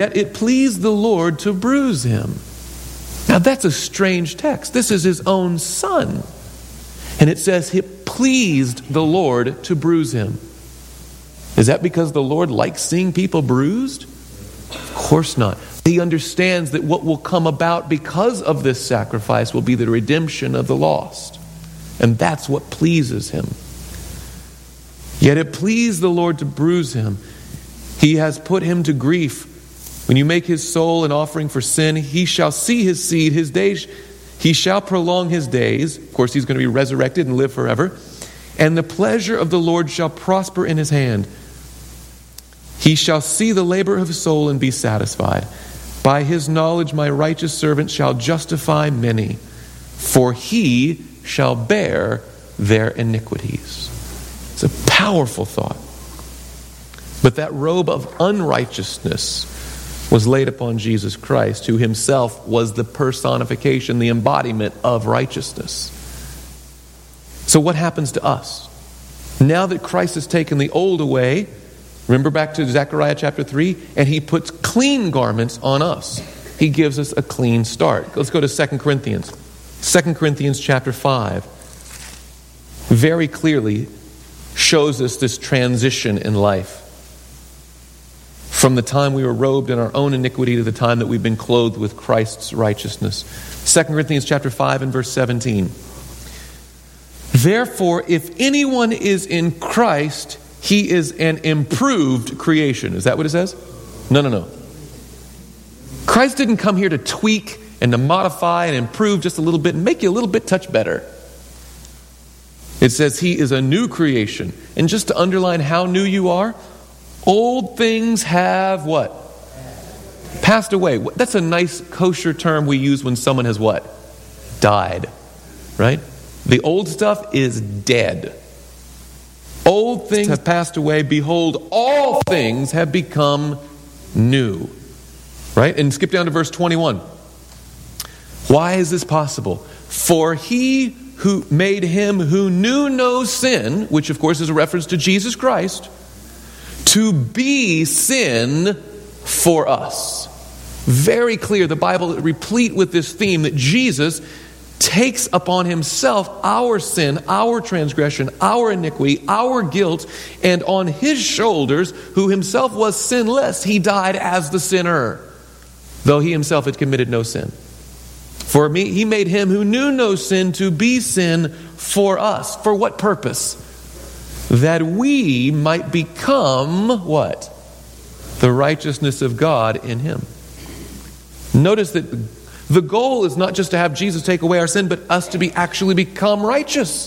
Yet it pleased the Lord to bruise him. Now that's a strange text. This is his own son. And it says it pleased the Lord to bruise him. Is that because the Lord likes seeing people bruised? Of course not. He understands that what will come about because of this sacrifice will be the redemption of the lost. And that's what pleases him. Yet it pleased the Lord to bruise him. He has put him to grief. When you make his soul an offering for sin, he shall see his seed, his days. He shall prolong his days. Of course, he's going to be resurrected and live forever. And the pleasure of the Lord shall prosper in his hand. He shall see the labor of his soul and be satisfied. By his knowledge my righteous servant shall justify many, for he shall bear their iniquities. It's a powerful thought. But that robe of unrighteousness was laid upon Jesus Christ, who himself was the personification, the embodiment of righteousness. So what happens to us? Now that Christ has taken the old away, remember back to Zechariah chapter 3, and he puts clean garments on us. He gives us a clean start. Let's go to 2 Corinthians. 2 Corinthians chapter 5 very clearly shows us this transition in life. From the time we were robed in our own iniquity to the time that we've been clothed with Christ's righteousness. 2 Corinthians chapter 5 and verse 17. Therefore, if anyone is in Christ, he is an improved creation. Is that what it says? No. Christ didn't come here to tweak and to modify and improve just a little bit and make you a little bit touch better. It says he is a new creation. And just to underline how new you are, old things have what? Passed away. That's a nice kosher term we use when someone has what? Died. Right? The old stuff is dead. Old things have passed away. Behold, all things have become new. Right? And skip down to verse 21. Why is this possible? For he who made him who knew no sin, which of course is a reference to Jesus Christ, to be sin for us. Very clear. The Bible is replete with this theme that Jesus takes upon himself our sin, our transgression, our iniquity, our guilt, and on his shoulders, who himself was sinless, he died as the sinner, though he himself had committed no sin. For me, he made him who knew no sin to be sin for us. For what purpose? That we might become what? The righteousness of God in him. Notice that the goal is not just to have Jesus take away our sin, but us to actually become righteous.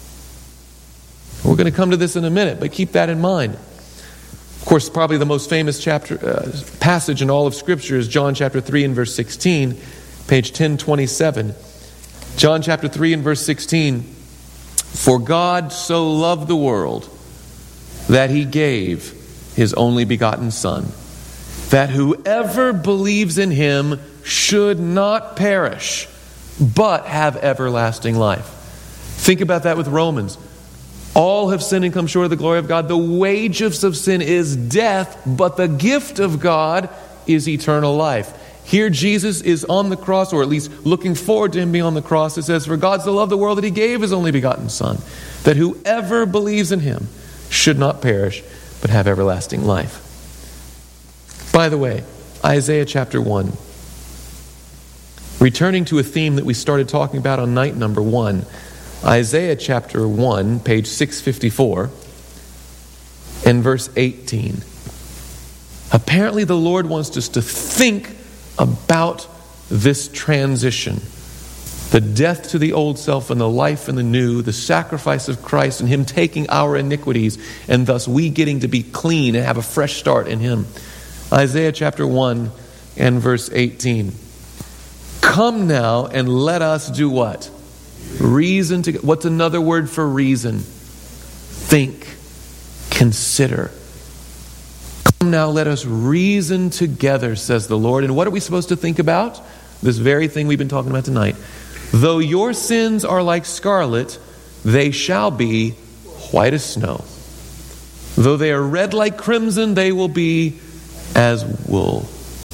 We're going to come to this in a minute, but keep that in mind. Of course, probably the most famous passage in all of Scripture is John chapter 3 and verse 16, page 1027. John chapter 3 and verse 16. For God so loved the world that he gave his only begotten Son, that whoever believes in him should not perish, but have everlasting life. Think about that with Romans. All have sinned and come short of the glory of God. The wages of sin is death, but the gift of God is eternal life. Here Jesus is on the cross, or at least looking forward to him being on the cross. It says, for God so loved the world that he gave his only begotten Son, that whoever believes in him should not perish, but have everlasting life. By the way, Isaiah chapter 1. Returning to a theme that we started talking about on night number 1. Isaiah chapter 1, page 654, and verse 18. Apparently the Lord wants us to think about this transition. The death to the old self and the life in the new, the sacrifice of Christ and him taking our iniquities, and thus we getting to be clean and have a fresh start in him. Isaiah chapter 1 and verse 18. Come now and let us do what? Reason together. What's another word for reason? Think. Consider. Come now, let us reason together, says the Lord. And what are we supposed to think about? This very thing we've been talking about tonight. Though your sins are like scarlet, they shall be white as snow. Though they are red like crimson, they will be as wool.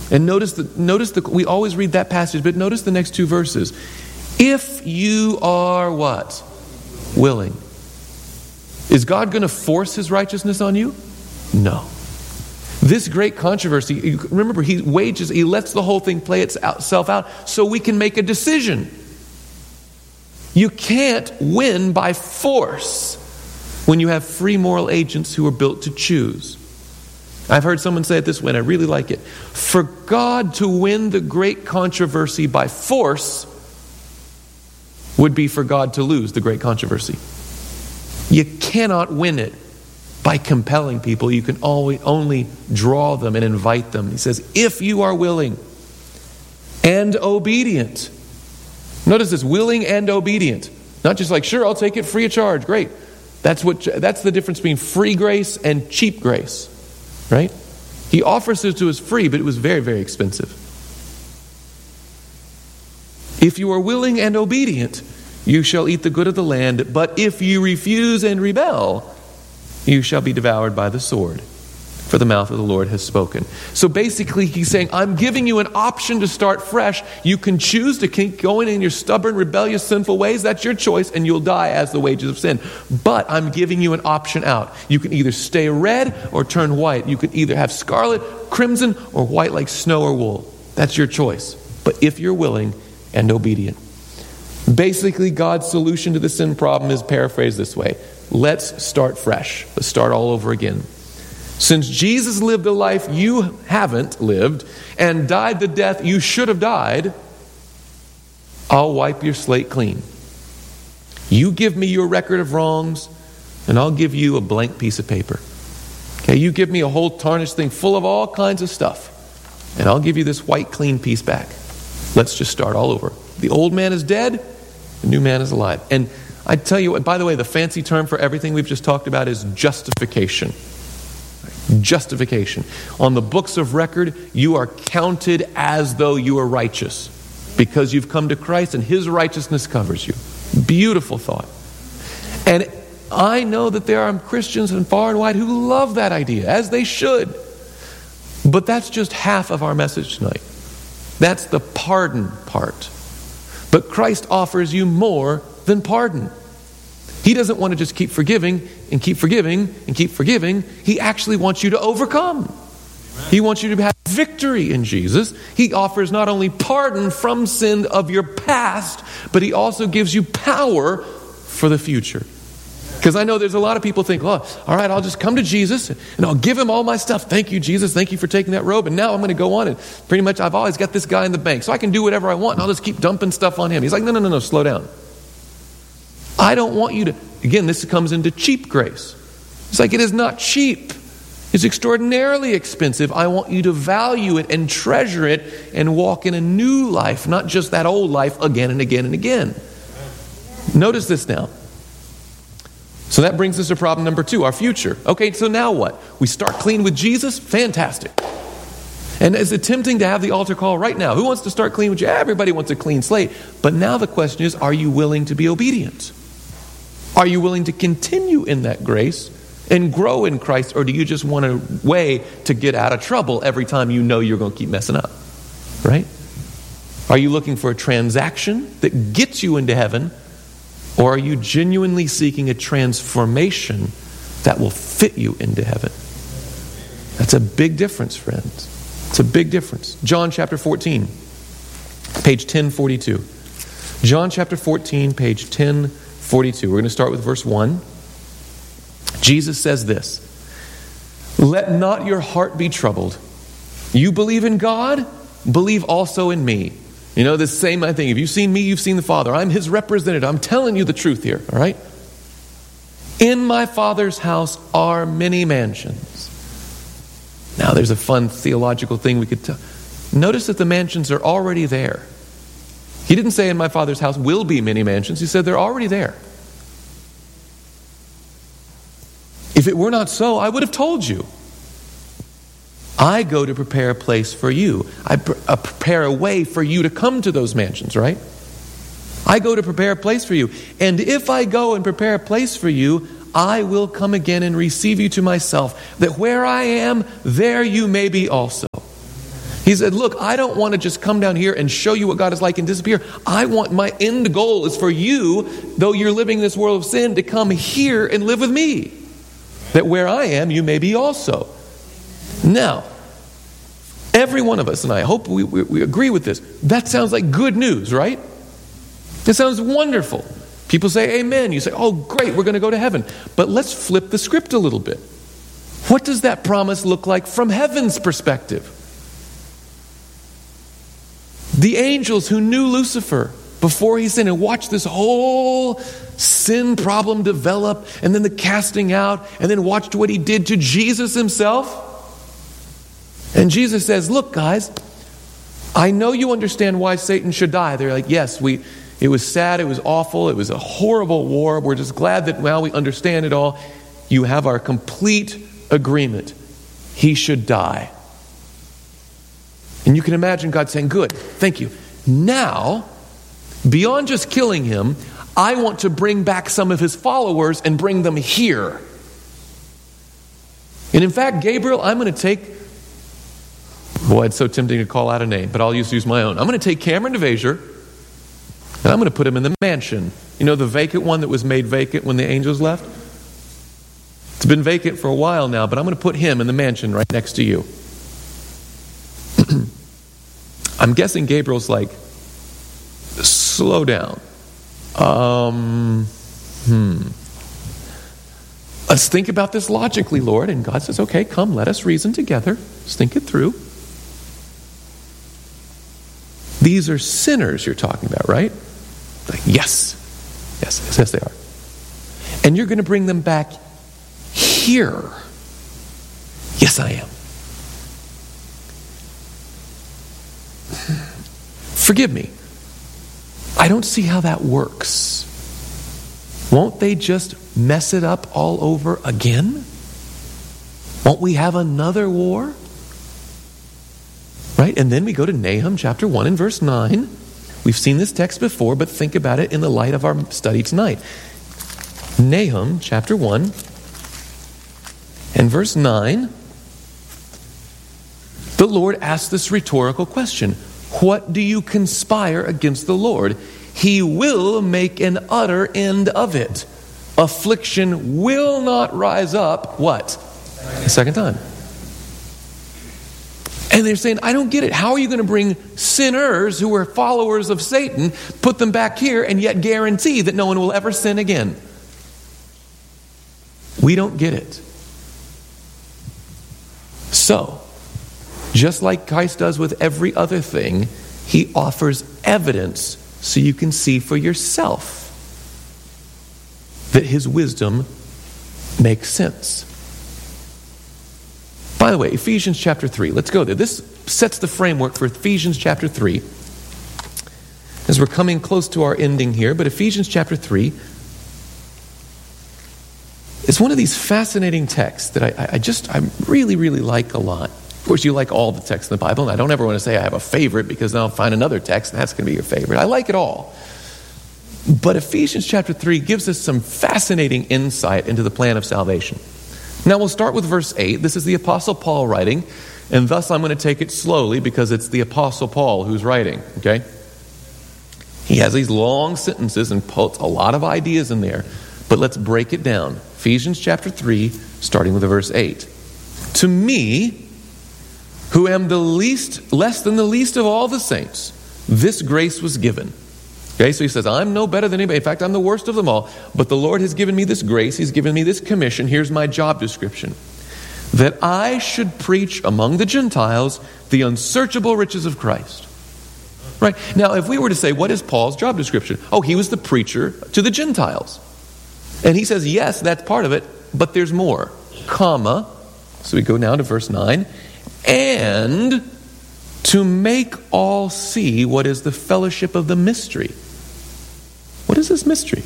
And notice we always read that passage, but notice the next two verses. If you are what? Willing. Is God going to force his righteousness on you? No. This great controversy, remember, he lets the whole thing play itself out so we can make a decision. You can't win by force when you have free moral agents who are built to choose. I've heard someone say it this way, and I really like it. For God to win the great controversy by force would be for God to lose the great controversy. You cannot win it by compelling people. You can only draw them and invite them. He says, if you are willing and obedient. Notice this, willing and obedient. Not just like, sure, I'll take it free of charge. Great. That's the difference between free grace and cheap grace. Right? He offers it to us free, but it was very, very expensive. If you are willing and obedient, you shall eat the good of the land. But if you refuse and rebel, you shall be devoured by the sword. For the mouth of the Lord has spoken. So basically he's saying, I'm giving you an option to start fresh. You can choose to keep going in your stubborn, rebellious, sinful ways. That's your choice, and you'll die as the wages of sin. But I'm giving you an option out. You can either stay red or turn white. You can either have scarlet, crimson, or white like snow or wool. That's your choice. But if you're willing and obedient. Basically, God's solution to the sin problem is paraphrased this way. Let's start fresh. Let's start all over again. Since Jesus lived a life you haven't lived and died the death you should have died, I'll wipe your slate clean. You give me your record of wrongs, and I'll give you a blank piece of paper. Okay, you give me a whole tarnished thing full of all kinds of stuff, and I'll give you this white, clean piece back. Let's just start all over. The old man is dead, the new man is alive. And I tell you what, by the way, the fancy term for everything we've just talked about is justification. Justification. On the books of record, you are counted as though you are righteous because you've come to Christ and his righteousness covers you. Beautiful thought. And I know that there are Christians in far and wide who love that idea, as they should. But that's just half of our message tonight. That's the pardon part. But Christ offers you more than pardon. He doesn't want to just keep forgiving and keep forgiving and keep forgiving. He actually wants you to overcome. Amen. He wants you to have victory in Jesus. He offers not only pardon from sin of your past, but he also gives you power for the future. Because I know there's a lot of people think, well, all right, I'll just come to Jesus and I'll give him all my stuff. Thank you, Jesus. Thank you for taking that robe. And now I'm going to go on and pretty much I've always got this guy in the bank. So I can do whatever I want and I'll just keep dumping stuff on him. He's like, no, slow down. I don't want you to, again, this comes into cheap grace. It's like it is not cheap. It's extraordinarily expensive. I want you to value it and treasure it and walk in a new life, not just that old life again and again and again. Notice this now. So that brings us to problem number 2, our future. Okay, so now what? We start clean with Jesus? Fantastic. And is it tempting to have the altar call right now? Who wants to start clean with you? Everybody wants a clean slate. But now the question is, are you willing to be obedient? Are you willing to continue in that grace and grow in Christ? Or do you just want a way to get out of trouble every time you know you're going to keep messing up? Right? Are you looking for a transaction that gets you into heaven? Or are you genuinely seeking a transformation that will fit you into heaven? That's a big difference, friends. It's a big difference. John chapter 14, page 1042. John chapter 14, page 1042. We're going to start with verse 1. Jesus says this, "Let not your heart be troubled. You believe in God, believe also in me." You know, this same thing. If you've seen me, you've seen the Father. I'm his representative. I'm telling you the truth here, all right? In my Father's house are many mansions. Now, there's a fun theological thing we could tell. Notice that the mansions are already there. He didn't say in my Father's house will be many mansions. He said they're already there. If it were not so, I would have told you. I go to prepare a place for you. I prepare a way for you to come to those mansions, right? I go to prepare a place for you. And if I go and prepare a place for you, I will come again and receive you to myself, that where I am, there you may be also. He said, look, I don't want to just come down here and show you what God is like and disappear. I want, my end goal is for you, though you're living this world of sin, to come here and live with me. That where I am, you may be also. Now, every one of us, and I hope we agree with this, that sounds like good news, right? It sounds wonderful. People say amen. You say, oh great, we're going to go to heaven. But let's flip the script a little bit. What does that promise look like from heaven's perspective? The angels who knew Lucifer before he sinned and watched this whole sin problem develop, and then the casting out, and then watched what he did to Jesus himself. And Jesus says, look guys, I know you understand why Satan should die. They're like, yes, it was sad, it was awful, it was a horrible war. We're just glad that now we understand it all. You have our complete agreement. He should die. And you can imagine God saying, good, thank you. Now, beyond just killing him, I want to bring back some of his followers and bring them here. And in fact, Gabriel, I'm going to take, boy, it's so tempting to call out a name, but I'll use my own. I'm going to take Cameron DeVasier, and I'm going to put him in the mansion. You know, the vacant one that was made vacant when the angels left? It's been vacant for a while now, but I'm going to put him in the mansion right next to you. I'm guessing Gabriel's like, slow down. Let's think about this logically, Lord. And God says, okay, come, let us reason together. Let's think it through. These are sinners you're talking about, right? Like, yes, they are. And you're going to bring them back here. Yes, I am. Forgive me. I don't see how that works. Won't they just mess it up all over again? Won't we have another war? Right? And then we go to Nahum chapter 1 and verse 9. We've seen this text before, but think about it in the light of our study tonight. Nahum chapter 1 and verse 9. The Lord asks this rhetorical question. What do you conspire against the Lord? He will make an utter end of it. Affliction will not rise up, what? A second time. And they're saying, I don't get it. How are you going to bring sinners who are followers of Satan, put them back here, and yet guarantee that no one will ever sin again? We don't get it. So, just like Christ does with every other thing, he offers evidence so you can see for yourself that his wisdom makes sense. By the way, Ephesians chapter 3, let's go there. This sets the framework for Ephesians chapter 3. As we're coming close to our ending here, but Ephesians chapter 3 is one of these fascinating texts that I really, really like a lot. Of course, you like all the texts in the Bible, and I don't ever want to say I have a favorite because then I'll find another text and that's going to be your favorite. I like it all. But Ephesians chapter 3 gives us some fascinating insight into the plan of salvation. Now we'll start with verse 8. This is the Apostle Paul writing, and thus I'm going to take it slowly because it's the Apostle Paul who's writing, okay? He has these long sentences and puts a lot of ideas in there, but let's break it down. Ephesians chapter 3, starting with verse 8. To me, who am less than the least of all the saints, this grace was given. Okay, so he says, I'm no better than anybody. In fact, I'm the worst of them all. But the Lord has given me this grace. He's given me this commission. Here's my job description. That I should preach among the Gentiles the unsearchable riches of Christ. Right? Now, if we were to say, what is Paul's job description? Oh, he was the preacher to the Gentiles. And he says, yes, that's part of it, but there's more. Comma. So we go now to verse 9. And to make all see what is the fellowship of the mystery. What is this mystery?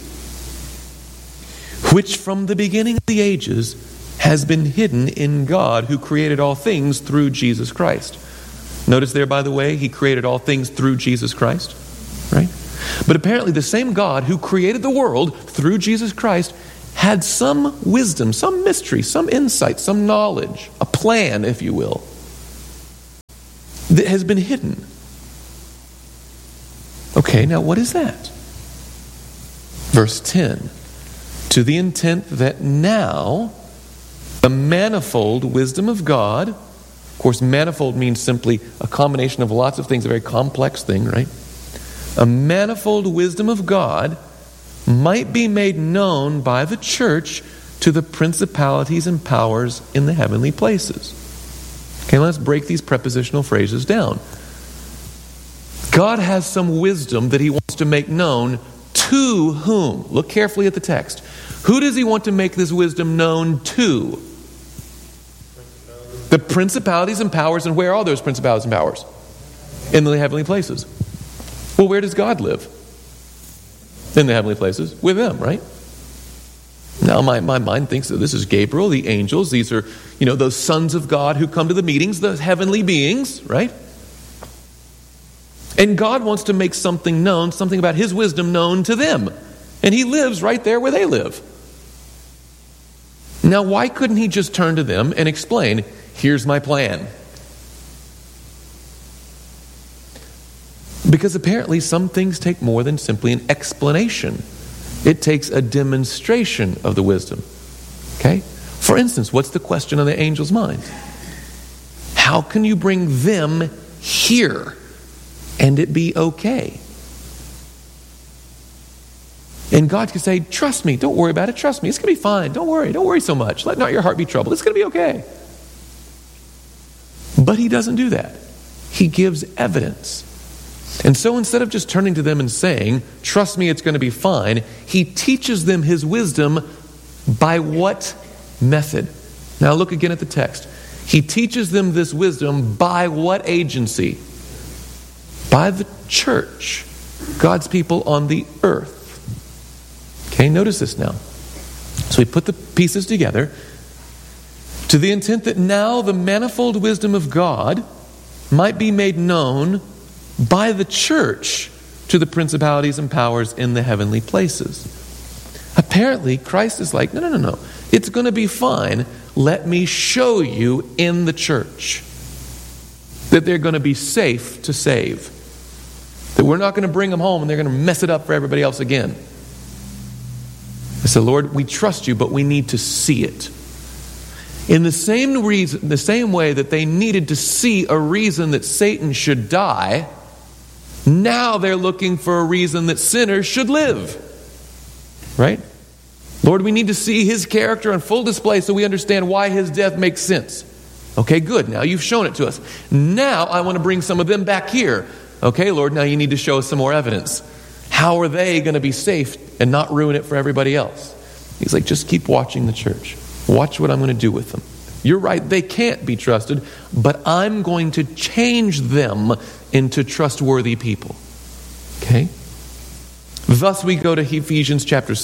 Which from the beginning of the ages has been hidden in God who created all things through Jesus Christ. Notice there, by the way, he created all things through Jesus Christ. Right? But apparently the same God who created the world through Jesus Christ had some wisdom, some mystery, some insight, some knowledge, a plan, if you will, that has been hidden. Okay, now what is that? Verse 10. To the intent that now the manifold wisdom of God, of course, manifold means simply a combination of lots of things, a very complex thing, right? A manifold wisdom of God might be made known by the church to the principalities and powers in the heavenly places. Okay, let's break these prepositional phrases down. God has some wisdom that he wants to make known to whom? Look carefully at the text. Who does he want to make this wisdom known to? The principalities and powers. And where are those principalities and powers? In the heavenly places. Well, where does God live? In the heavenly places. With them, right? Now, my mind thinks that this is Gabriel, the angels. These are, those sons of God who come to the meetings, the heavenly beings, right? And God wants to make something known, something about his wisdom known to them. And he lives right there where they live. Now, why couldn't he just turn to them and explain, here's my plan? Because apparently some things take more than simply an explanation. It takes a demonstration of the wisdom. Okay? For instance, what's the question on the angel's mind? How can you bring them here and it be okay? And God can say, trust me, don't worry about it, trust me, it's going to be fine, don't worry so much, let not your heart be troubled, it's going to be okay. But he doesn't do that. He gives evidence. And so instead of just turning to them and saying, trust me, it's going to be fine, he teaches them his wisdom by what method? Now look again at the text. He teaches them this wisdom by what agency? By the church, God's people on the earth. Okay, notice this now. So we put the pieces together to the intent that now the manifold wisdom of God might be made known by the church to the principalities and powers in the heavenly places. Apparently, Christ is like, no. It's going to be fine. Let me show you in the church that they're going to be safe to save. That we're not going to bring them home and they're going to mess it up for everybody else again. I said, Lord, we trust you, but we need to see it. In the same reason, the same way that they needed to see a reason that Satan should die, now they're looking for a reason that sinners should live. Right? Lord, we need to see his character on full display so we understand why his death makes sense. Okay, good. Now you've shown it to us. Now I want to bring some of them back here. Okay, Lord, now you need to show us some more evidence. How are they going to be safe and not ruin it for everybody else? He's like, just keep watching the church. Watch what I'm going to do with them. You're right, they can't be trusted, but I'm going to change them into trustworthy people. Okay? Thus we go to Ephesians chapter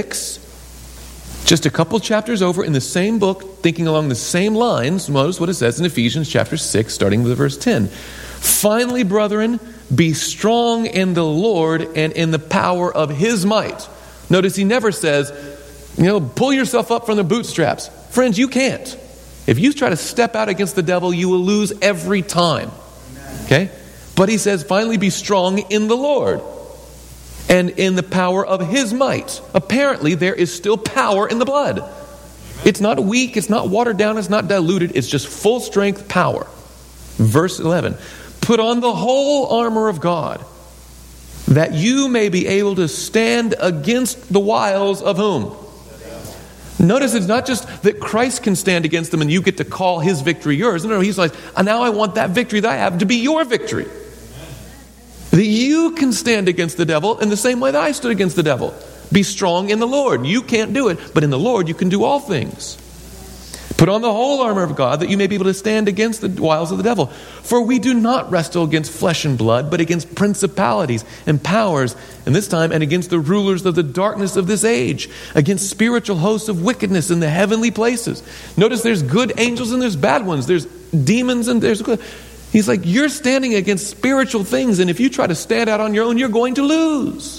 6, just a couple chapters over in the same book, thinking along the same lines. Notice what it says in Ephesians chapter 6, starting with verse 10. Finally, brethren, be strong in the Lord and in the power of his might. Notice he never says, pull yourself up from the bootstraps. Friends, you can't. If you try to step out against the devil, you will lose every time. Okay? But he says, finally be strong in the Lord and in the power of his might. Apparently, there is still power in the blood. It's not weak, it's not watered down, it's not diluted, it's just full strength power. Verse 11. Put on the whole armor of God, that you may be able to stand against the wiles of whom? Notice it's not just that Christ can stand against them and you get to call his victory yours. No, he's like, now I want that victory that I have to be your victory. That you can stand against the devil in the same way that I stood against the devil. Be strong in the Lord. You can't do it, but in the Lord you can do all things. Put on the whole armor of God that you may be able to stand against the wiles of the devil. For we do not wrestle against flesh and blood, but against principalities and powers, and this time, and against the rulers of the darkness of this age, against spiritual hosts of wickedness in the heavenly places. Notice there's good angels and there's bad ones. There's demons and there's good. He's like, you're standing against spiritual things, and if you try to stand out on your own, you're going to lose.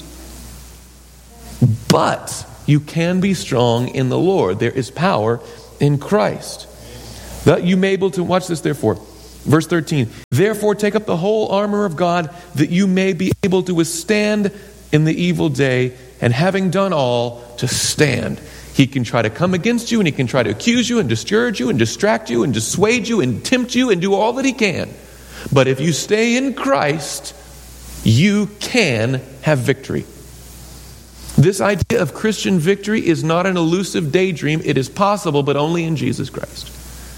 But you can be strong in the Lord. There is power in Christ. That you may be able to, watch this therefore, Verse 13, therefore take up the whole armor of God that you may be able to withstand in the evil day, and having done all, to stand. He can try to come against you, and he can try to accuse you and discourage you and distract you and dissuade you and tempt you and do all that he can. But if you stay in Christ, you can have victory. This idea of Christian victory is not an elusive daydream. It is possible, but only in Jesus Christ.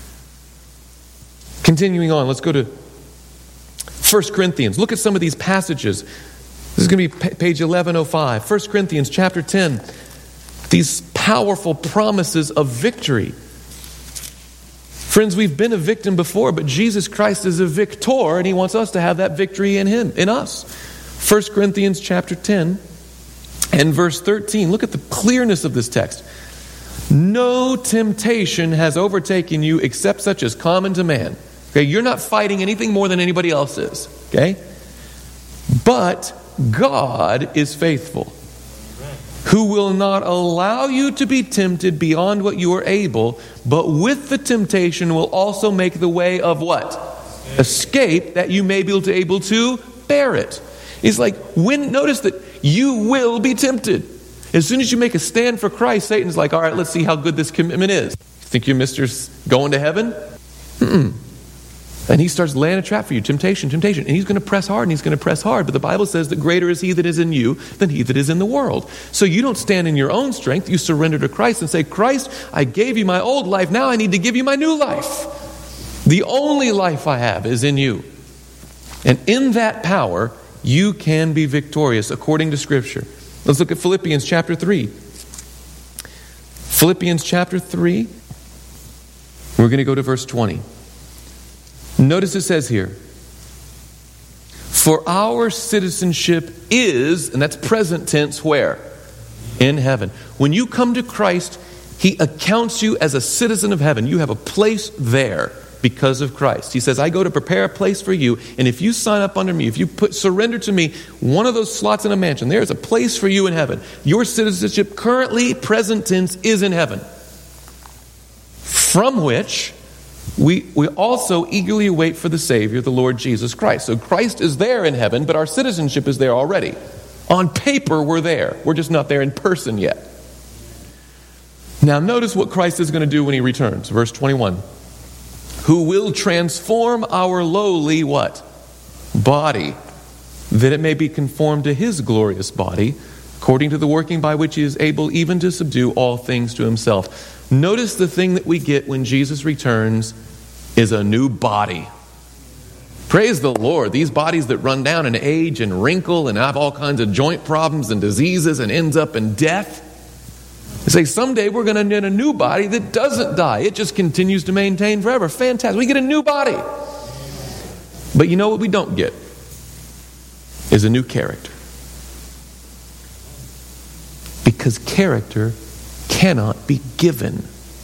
Continuing on, let's go to 1 Corinthians. Look at some of these passages. This is going to be page 1105. 1 Corinthians chapter 10. These powerful promises of victory. Friends, we've been a victim before, but Jesus Christ is a victor, and he wants us to have that victory in him, in us. 1 Corinthians chapter 10 and verse 13. Look at the clearness of this text. No temptation has overtaken you except such as common to man. Okay, you're not fighting anything more than anybody else is. Okay? But God is faithful, who will not allow you to be tempted beyond what you are able, but with the temptation will also make the way of what? Escape, that you may be able to bear it. It's like, notice that you will be tempted. As soon as you make a stand for Christ, Satan's like, all right, let's see how good this commitment is. Think your mister's going to heaven? And he starts laying a trap for you. Temptation. And he's going to press hard, But the Bible says that greater is he that is in you than he that is in the world. So you don't stand in your own strength. You surrender to Christ and say, Christ, I gave you my old life. Now I need to give you my new life. The only life I have is in you. And in that power, you can be victorious according to Scripture. Let's look at Philippians chapter 3. Philippians chapter 3. We're going to go to verse 20. Notice it says here, for our citizenship is, and that's present tense, where? In heaven. When you come to Christ, he accounts you as a citizen of heaven. You have a place there because of Christ. He says, I go to prepare a place for you, and if you sign up under me, if you surrender to me one of those slots in a mansion, there is a place for you in heaven. Your citizenship currently, present tense, is in heaven, from which we also eagerly wait for the Savior, the Lord Jesus Christ. So Christ is there in heaven, but our citizenship is there already. On paper, we're there. We're just not there in person yet. Now notice what Christ is going to do when he returns. Verse 21. Who will transform our lowly what? Body, that it may be conformed to his glorious body, according to the working by which he is able even to subdue all things to himself. Notice the thing that we get when Jesus returns is a new body. Praise the Lord. These bodies that run down and age and wrinkle and have all kinds of joint problems and diseases and ends up in death. They say someday we're going to get a new body that doesn't die. It just continues to maintain forever. Fantastic. We get a new body. But you know what we don't get? Is a new character. Because character cannot be given.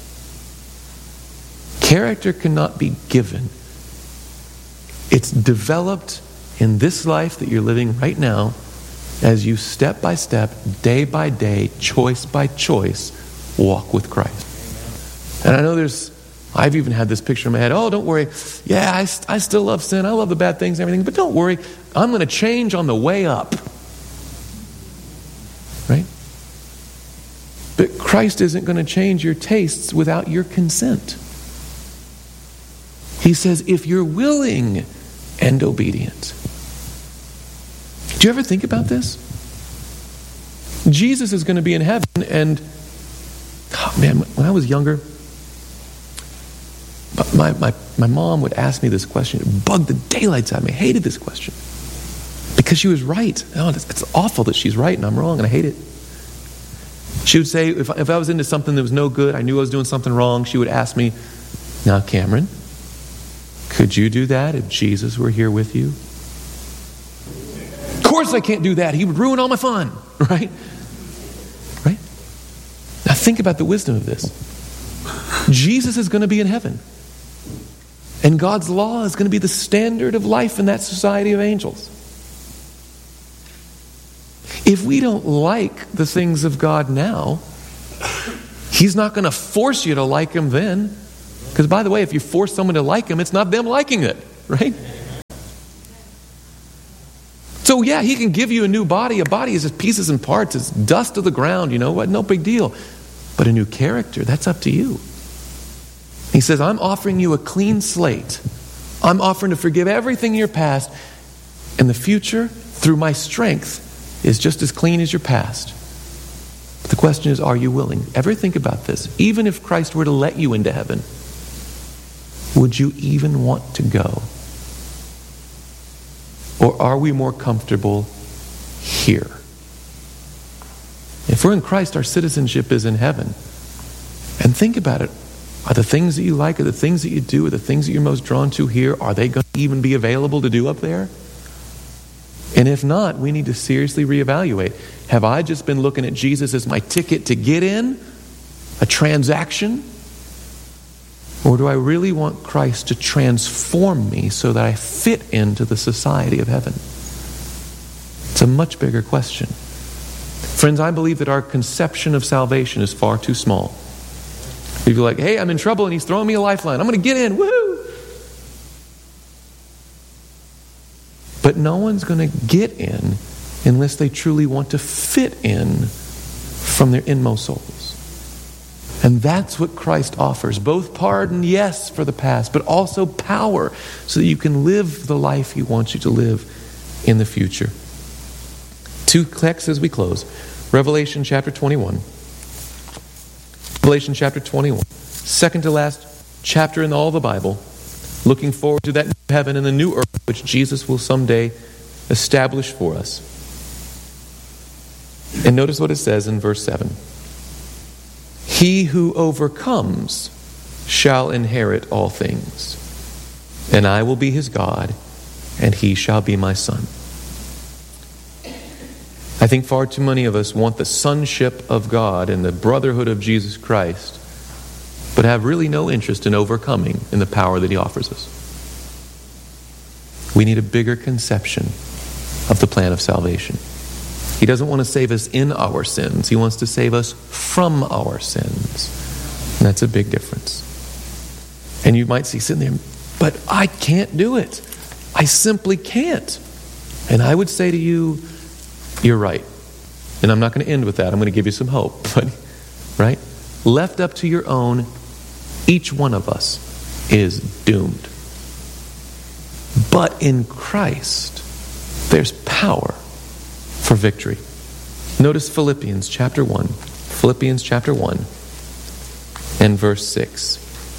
Character cannot be given. It's developed in this life that you're living right now as you step by step, day by day, choice by choice, walk with Christ. And I know I've even had this picture in my head, oh, don't worry. Yeah, I still love sin. I love the bad things and everything. But don't worry. I'm going to change on the way up. Right? But Christ isn't going to change your tastes without your consent. He says, if you're willing and obedient. Do you ever think about this? Jesus is going to be in heaven, and when I was younger, my mom would ask me this question. It bugged the daylights out of me. I hated this question. Because she was right. Oh, it's awful that she's right and I'm wrong, and I hate it. She would say, if I was into something that was no good, I knew I was doing something wrong, she would ask me, now Cameron, could you do that if Jesus were here with you? Of course I can't do that. He would ruin all my fun, right? Right? Now think about the wisdom of this. Jesus is going to be in heaven. And God's law is going to be the standard of life in that society of angels. If we don't like the things of God now, He's not going to force you to like Him then. Because by the way, if you force someone to like Him, it's not them liking it. right? So yeah, he can give you a new body. A body is just pieces and parts. It's dust of the ground, you know what? No big deal. But a new character, that's up to you. He says, I'm offering you a clean slate. I'm offering to forgive everything in your past. And the future, through my strength, is just as clean as your past. But the question is, are you willing? Ever think about this? Even if Christ were to let you into heaven, would you even want to go? Or are we more comfortable here? If we're in Christ, our citizenship is in heaven. And think about it. Are the things that you like, are the things that you do, are the things that you're most drawn to here, are they going to even be available to do up there? And if not, we need to seriously reevaluate. Have I just been looking at Jesus as my ticket to get in? A transaction? Or do I really want Christ to transform me so that I fit into the society of heaven? It's a much bigger question. Friends, I believe that our conception of salvation is far too small. If you're like, hey, I'm in trouble and he's throwing me a lifeline. I'm going to get in. Woohoo! But no one's going to get in unless they truly want to fit in from their inmost souls. And that's what Christ offers. Both pardon, yes, for the past, but also power so that you can live the life he wants you to live in the future. 2 texts as we close. Revelation chapter 21. Revelation chapter 21. Second to last chapter in all the Bible. Looking forward to that new heaven and the new earth which Jesus will someday establish for us. And notice what it says in verse 7. He who overcomes shall inherit all things, and I will be his God, and he shall be my son. I think far too many of us want the sonship of God and the brotherhood of Jesus Christ, but have really no interest in overcoming in the power that he offers us. We need a bigger conception of the plan of salvation. He doesn't want to save us in our sins. He wants to save us from our sins. And that's a big difference. And you might see sitting there, but I can't do it. I simply can't. And I would say to you, you're right. And I'm not going to end with that. I'm going to give you some hope. But, right? Left up to your own, each one of us is doomed. But in Christ, there's power for victory. Notice Philippians chapter 1. Philippians chapter 1 and verse 6.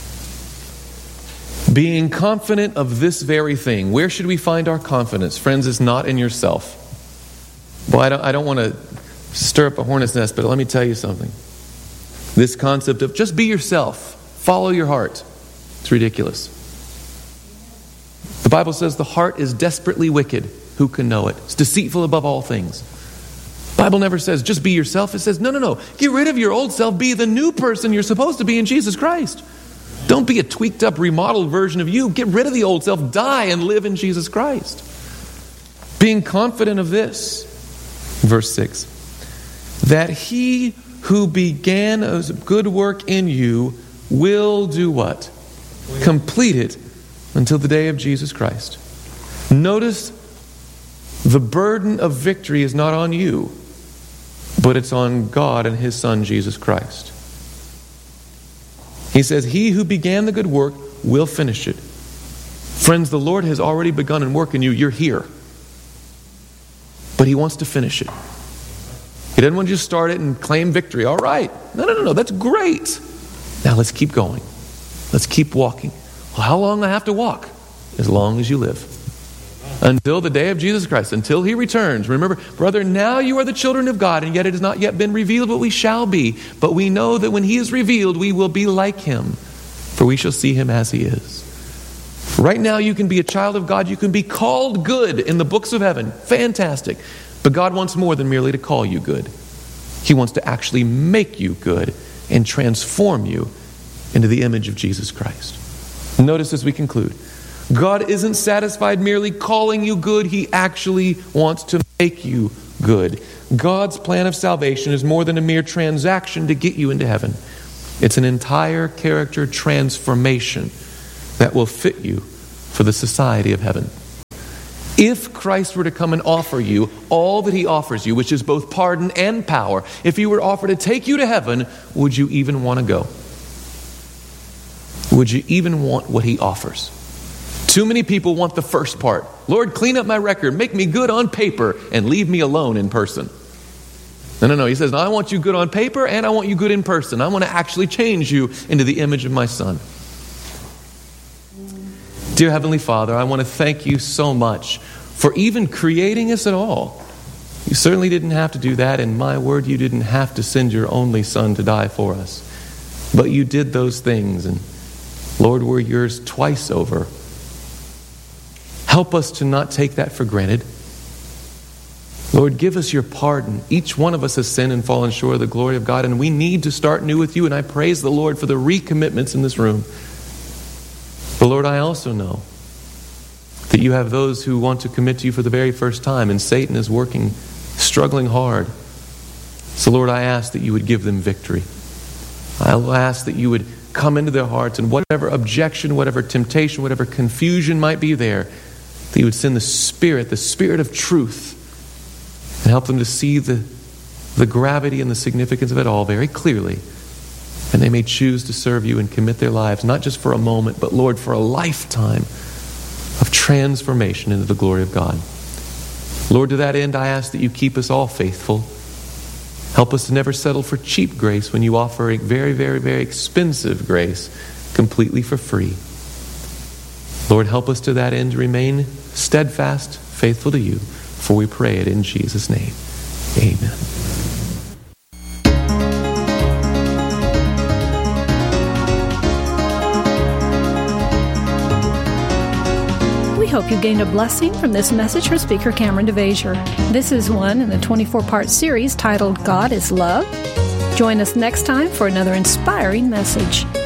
Being confident of this very thing. Where should we find our confidence? Friends, it's not in yourself. Well, I don't want to stir up a hornet's nest, but let me tell you something. This concept of just be yourself, follow your heart, it's ridiculous. The Bible says the heart is desperately wicked. Who can know it? It's deceitful above all things. The Bible never says just be yourself. It says no. Get rid of your old self. Be the new person you're supposed to be in Jesus Christ. Don't be a tweaked up, remodeled version of you. Get rid of the old self. Die and live in Jesus Christ. Being confident of this. Verse 6. That he who began a good work in you will do what? Complete it until the day of Jesus Christ. Notice the burden of victory is not on you, but it's on God and his Son, Jesus Christ. He says, he who began the good work will finish it. Friends, the Lord has already begun a work in you. You're here. But he wants to finish it. He doesn't want you to start it and claim victory. All right. No. That's great. Now let's keep going. Let's keep walking. Well, how long do I have to walk? As long as you live. Until the day of Jesus Christ. Until he returns. Remember, brother, now you are the children of God, and yet it has not yet been revealed what we shall be. But we know that when he is revealed, we will be like him. For we shall see him as he is. Right now you can be a child of God. You can be called good in the books of heaven. Fantastic. But God wants more than merely to call you good. He wants to actually make you good and transform you into the image of Jesus Christ. Notice as we conclude, God isn't satisfied merely calling you good. He actually wants to make you good. God's plan of salvation is more than a mere transaction to get you into heaven. It's an entire character transformation that will fit you for the society of heaven. If Christ were to come and offer you all that he offers you, which is both pardon and power, if he were to offer to take you to heaven, would you even want to go? Would you even want what he offers? Too many people want the first part. Lord, clean up my record, make me good on paper, and leave me alone in person. No. He says, no, I want you good on paper and I want you good in person. I want to actually change you into the image of my Son. Dear Heavenly Father, I want to thank you so much for even creating us at all. You certainly didn't have to do that. In my word, you didn't have to send your only Son to die for us. But you did those things, and Lord, we're yours twice over. Help us to not take that for granted. Lord, give us your pardon. Each one of us has sinned and fallen short of the glory of God, and we need to start new with you, and I praise the Lord for the recommitments in this room. But Lord, I also know that you have those who want to commit to you for the very first time, and Satan is working, struggling hard. So Lord, I ask that you would give them victory. I ask that you would come into their hearts, and whatever objection, whatever temptation, whatever confusion might be there, that you would send the Spirit of truth, and help them to see the gravity and the significance of it all very clearly. And they may choose to serve you and commit their lives, not just for a moment, but Lord, for a lifetime of transformation into the glory of God. Lord, to that end, I ask that you keep us all faithful. Help us to never settle for cheap grace when you offer a very, very, very expensive grace completely for free. Lord, help us to that end to remain steadfast, faithful to you. For we pray it in Jesus' name. Amen. We hope you gained a blessing from this message from Speaker Cameron DeVasier. This is one in the 24-part series titled God is Love. Join us next time for another inspiring message.